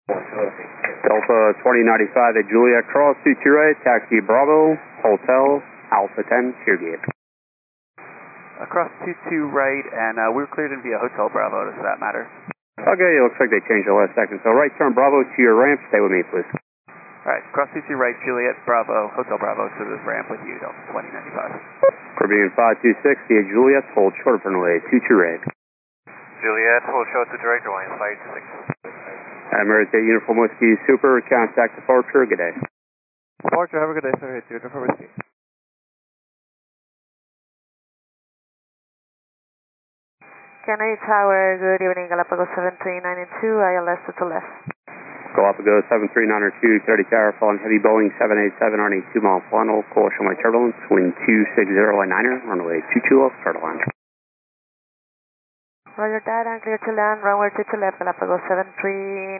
Delta 2095 at Juliet Cross, 22 right, taxi Bravo, Hotel, Alpha 10, Teargate. Across 22 right, and we're cleared in via Hotel Bravo, does that matter? Okay, it looks like they changed the last second, so right turn Bravo to your ramp, stay with me please. Alright, cross 22 right, Juliet Bravo, Hotel Bravo to the ramp with you, Delta 2095. Caribbean 526 at Juliet, hold short for runway 22 right. Juliet, hold short to direct line 526. American Uniform Whiskey Super, contact departure, good day. Departure, have a good day, sir. It's Uniform Whiskey. Kennedy Tower, good evening, Galapagos 7392, ILS to left. Galapagos 73902, 30 tower, following heavy Boeing 787 on a 2-mile funnel, caution light turbulence, wind 260 at 9er, runway 22 left, start line. Roger that, and clear to land, runway 22 left, Galapagos 73.